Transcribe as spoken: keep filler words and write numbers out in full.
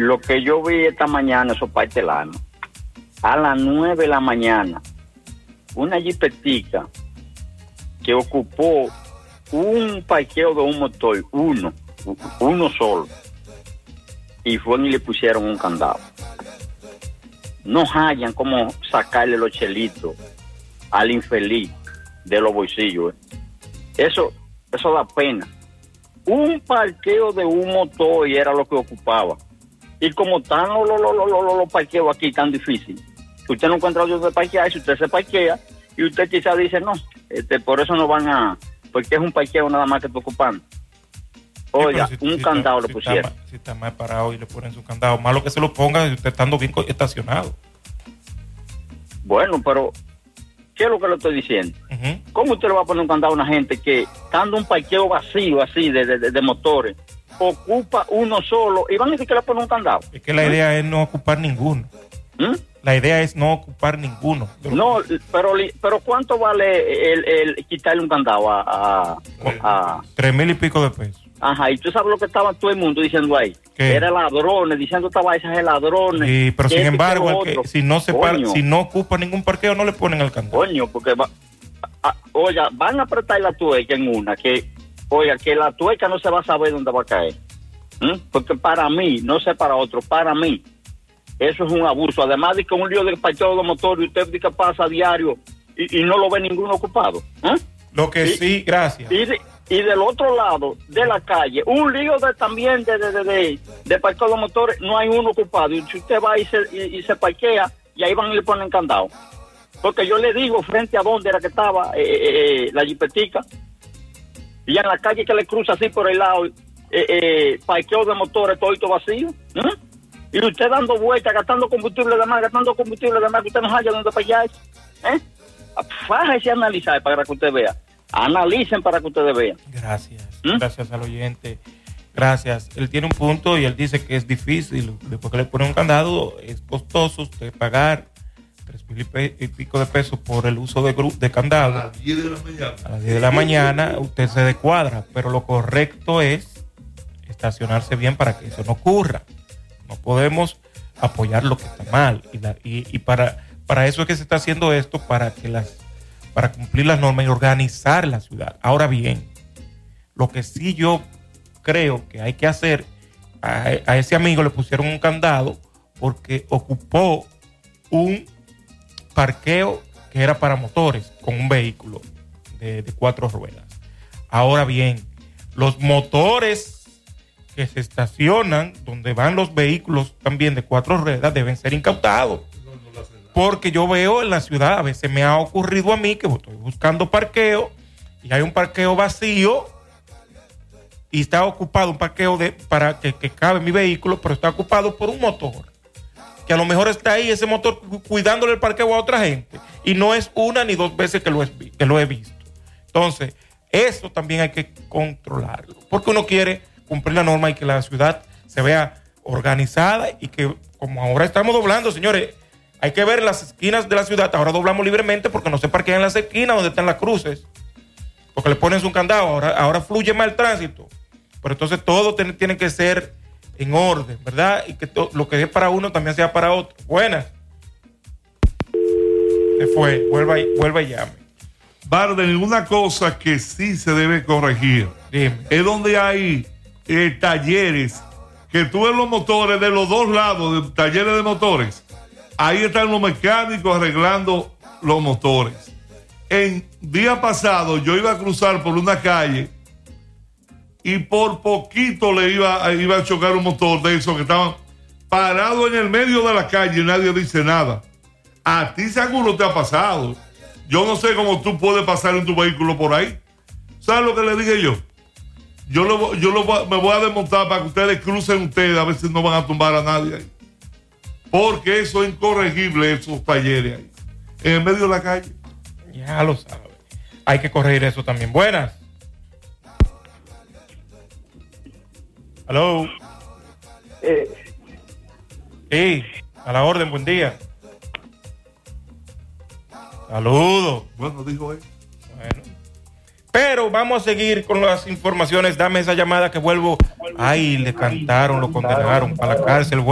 lo que yo vi esta mañana, esos partelanos, a las nueve de la mañana, una jipetica que ocupó un parqueo de un motor, uno, uno solo, y fueron y le pusieron un candado. No hallan cómo sacarle los chelitos al infeliz de los bolsillos. ¿eh? Eso, eso da pena. Un parqueo de un motor y era lo que ocupaba. Y como están los, los, los, los, los parqueos aquí tan difíciles, usted no encuentra donde parquear, si usted se parquea, y usted quizás dice, no, este, por eso no van a, porque es un parqueo nada más que está ocupando. Oiga, sí, si, un si candado está, le pusieron. Si está, si está mal parado y le ponen su candado, malo que se lo ponga usted estando bien estacionado. Bueno, pero, ¿qué es lo que le estoy diciendo? Uh-huh. ¿Cómo usted le va a poner un candado a una gente que, estando un parqueo vacío así de, de, de, de motores, ocupa uno solo y van a decir que le ponen un candado? Es que la ¿Mm? idea es no ocupar ninguno. ¿Mm? La idea es no ocupar ninguno. No, pero pero ¿cuánto vale el, el quitarle un candado a, a, a... Tres mil y pico de pesos? Ajá, y tú sabes lo que estaba todo el mundo diciendo ahí. ¿Qué? Era ladrones, diciendo estaba esas de ladrones. Sí, pero sin embargo, el que, si no se para, si no ocupa ningún parqueo, no le ponen el candado. Coño, porque va, a, oiga, van a apretar la tuerca en una, que, oiga, que la tuerca no se va a saber dónde va a caer. ¿Mm? Porque para mí, no sé para otro, para mí, eso es un abuso. Además de que un lío de parqueo de motor y usted que pasa a diario y, y no lo ve ninguno ocupado. ¿Eh? Lo que y, sí, gracias. Y, de, y del otro lado de la calle, un lío de también de, de, de, de, de parqueo de motores, no hay uno ocupado. Y si usted va y se, y, y se parquea, y ahí van y le ponen candado. Porque yo le digo frente a donde era que estaba eh, eh, la jipetica, y en la calle que le cruza así por el lado, eh, eh, parqueo de motores, todo vacío. ¿Eh? Y usted dando vueltas, gastando combustible de más, gastando combustible de más, que usted no haya donde fallar. ¿Eh? Fájese a analizar para que usted vea. Analicen para que ustedes vean. Gracias. ¿Mm? Gracias al oyente. Gracias. Él tiene un punto y él dice que es difícil. Después que le ponen un candado, es costoso usted pagar tres mil y pico de pesos por el uso de, de candado. A las diez de la mañana. A las diez de la mañana usted se descuadra, pero lo correcto es estacionarse bien para que eso no ocurra. No podemos apoyar lo que está mal. Y, la, y, y para, para eso es que se está haciendo esto, para que las para cumplir las normas y organizar la ciudad. Ahora bien, lo que sí yo creo que hay que hacer, a, a ese amigo le pusieron un candado porque ocupó un parqueo que era para motores con un vehículo de, de cuatro ruedas. Ahora bien, los motores que se estacionan donde van los vehículos también de cuatro ruedas deben ser incautados. Porque yo veo en la ciudad, a veces me ha ocurrido a mí que estoy buscando parqueo y hay un parqueo vacío y está ocupado un parqueo de, para que, que cabe mi vehículo, pero está ocupado por un motor. Que a lo mejor está ahí ese motor cuidándole el parqueo a otra gente. Y no es una ni dos veces que lo, es, que lo he visto. Entonces, eso también hay que controlarlo. Porque uno quiere cumplir la norma y que la ciudad se vea organizada y que, como ahora estamos doblando, señores, hay que ver las esquinas de la ciudad. Ahora doblamos libremente porque no se parquean en las esquinas donde están las cruces. Porque le ponen su candado. Ahora, ahora fluye más el tránsito. Pero entonces todo tiene, tiene que ser en orden, ¿verdad? Y que to, lo que es para uno también sea para otro. Buenas. Se fue. Vuelva y, vuelva y llame. Barden, una cosa que sí se debe corregir. Dime. Es donde hay eh, talleres que tú ves los motores de los dos lados, de talleres de motores. Ahí están los mecánicos arreglando los motores. En día pasado yo iba a cruzar por una calle y por poquito le iba, iba a chocar un motor de esos que estaban parados en el medio de la calle y nadie dice nada. A ti seguro te ha pasado. Yo no sé cómo tú puedes pasar en tu vehículo por ahí. ¿Sabes lo que le dije yo? Yo, lo, yo lo, me voy a desmontar para que ustedes crucen ustedes, a ver si no van a tumbar a nadie ahí. Porque eso es incorregible, esos talleres ahí, en el medio de la calle. Ya lo sabe. Hay que corregir eso también. Buenas. Aló. Eh. Sí, a la orden, buen día. Saludos. Bueno, dijo él. Bueno. Pero vamos a seguir con las informaciones. Dame esa llamada que vuelvo. Ay, le cantaron, lo condenaron para la cárcel.